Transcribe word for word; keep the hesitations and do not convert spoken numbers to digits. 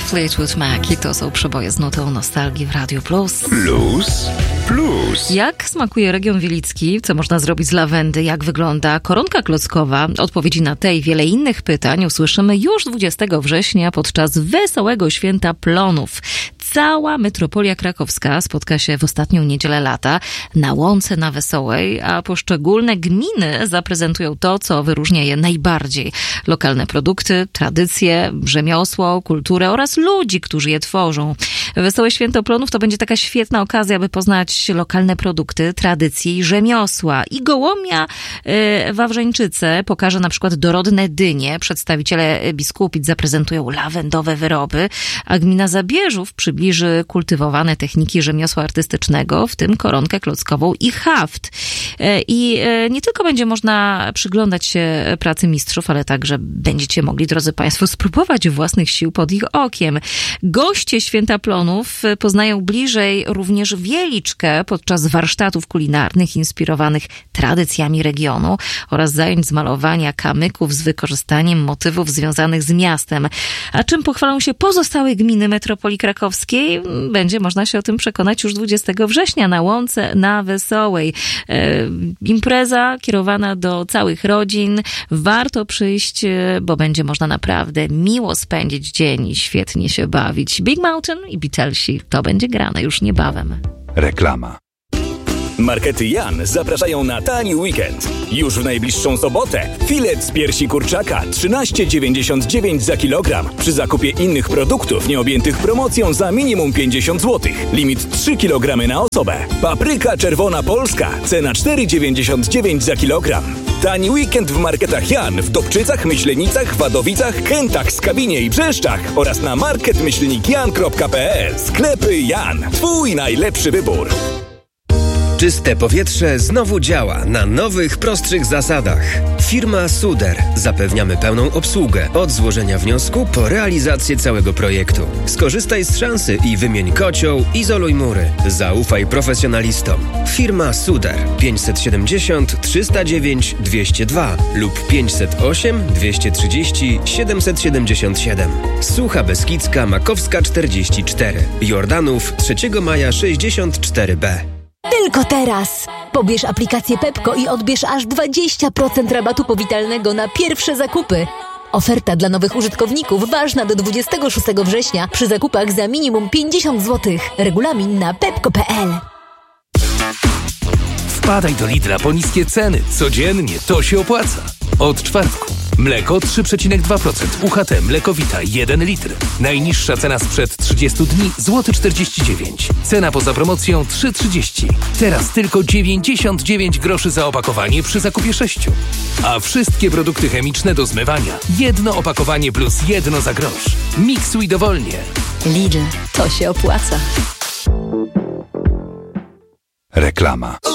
Fleetwood Mac i to są przeboje z nutą nostalgii w Radiu Plus. Plus, plus. Jak smakuje region wielicki? Co można zrobić z lawendy? Jak wygląda koronka klockowa? Odpowiedzi na te i wiele innych pytań usłyszymy już dwudziestego września podczas wesołego święta plonów. Cała metropolia krakowska spotka się w ostatnią niedzielę lata na Łące na Wesołej, a poszczególne gminy zaprezentują to, co wyróżnia je najbardziej. Lokalne produkty, tradycje, rzemiosło, kulturę oraz ludzi, którzy je tworzą. Wesołe Święto Plonów to będzie taka świetna okazja, aby poznać lokalne produkty, tradycje i rzemiosła. I Gołomia yy, Wawrzeńczyce pokaże na przykład dorodne dynie. Przedstawiciele Biskupic zaprezentują lawendowe wyroby, a gmina Zabierzów przybliży kultywowane techniki rzemiosła artystycznego, w tym koronkę klockową i haft. Yy, I yy, nie tylko będzie można przyglądać się pracy mistrzów, ale także będziecie mogli, drodzy Państwo, spróbować własnych sił pod ich okiem. Goście Święta Plonów poznają bliżej również Wieliczkę podczas warsztatów kulinarnych inspirowanych tradycjami regionu oraz zajęć z malowania kamyków z wykorzystaniem motywów związanych z miastem. A czym pochwalą się pozostałe gminy metropolii krakowskiej? Będzie można się o tym przekonać już dwudziestego września na Łące na Wesołej. E, impreza kierowana do całych rodzin. Warto przyjść, bo będzie można naprawdę miło spędzić dzień i świetnie się bawić. Big Mountain i Beatlesi, to będzie grane już niebawem. Reklama. Markety Jan zapraszają na tani weekend. Już w najbliższą sobotę filet z piersi kurczaka trzynaście dziewięćdziesiąt dziewięć za kilogram. Przy zakupie innych produktów nieobjętych promocją za minimum pięćdziesiąt złotych. Limit trzy kilogramy na osobę. Papryka czerwona polska. Cena cztery dziewięćdziesiąt dziewięć za kilogram. Tani weekend w marketach Jan w Dobczycach, Myślenicach, Wadowicach, Kętach, Skabinie i Brzeszczach oraz na market myślnik jan kropka p l. Sklepy Jan. Twój najlepszy wybór. Czyste powietrze znowu działa na nowych, prostszych zasadach. Firma Suder. Zapewniamy pełną obsługę od złożenia wniosku po realizację całego projektu. Skorzystaj z szansy i wymień kocioł, izoluj mury. Zaufaj profesjonalistom. Firma Suder pięćset siedemdziesiąt trzysta dziewięć dwieście dwa lub pięćset osiem dwieście trzydzieści siedemset siedemdziesiąt siedem. Sucha Beskidzka Makowska czterdzieści cztery. Jordanów trzeciego maja sześćdziesiąt cztery b. Tylko teraz! Pobierz aplikację Pepko i odbierz aż dwadzieścia procent rabatu powitalnego na pierwsze zakupy. Oferta dla nowych użytkowników ważna do dwudziestego szóstego września przy zakupach za minimum pięćdziesiąt złotych. Regulamin na pepko kropka p l. Wpadaj do Lidla po niskie ceny. Codziennie to się opłaca. Od czwartku. Mleko trzy przecinek dwa procent. U H T Mlekowita jeden litr. Najniższa cena sprzed trzydziestu dni złoty czterdzieści dziewięć. Cena poza promocją trzy trzydzieści. Teraz tylko dziewięćdziesiąt dziewięć groszy za opakowanie przy zakupie sześciu. A wszystkie produkty chemiczne do zmywania. Jedno opakowanie plus jedno za grosz. Miksuj dowolnie. Lidl, to się opłaca. Reklama.